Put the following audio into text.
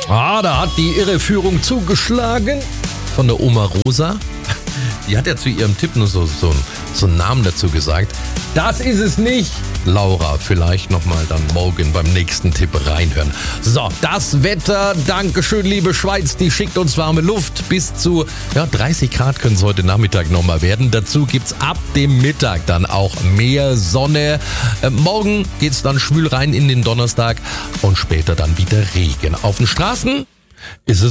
Da hat die Irreführung zugeschlagen von der Oma Rosa. Die hat ja zu ihrem Tipp nur so einen Namen dazu gesagt. Das ist es nicht. Laura, vielleicht nochmal dann morgen beim nächsten Tipp reinhören. So, das Wetter, Dankeschön, liebe Schweiz, die schickt uns warme Luft. Bis zu 30 Grad können es heute Nachmittag nochmal werden. Dazu gibt's ab dem Mittag dann auch mehr Sonne. Morgen geht's dann schwül rein in den Donnerstag und später dann wieder Regen. Auf den Straßen ist es